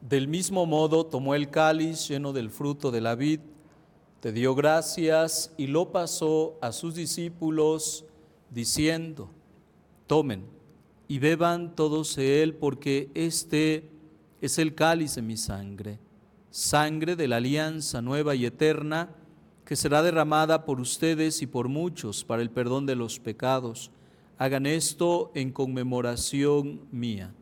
Del mismo modo tomó el cáliz lleno del fruto de la vid, te dio gracias y lo pasó a sus discípulos, diciendo: tomen y beban todos de él, porque este es el cáliz de mi sangre, sangre de la alianza nueva y eterna, que será derramada por ustedes y por muchos para el perdón de los pecados. Hagan esto en conmemoración mía.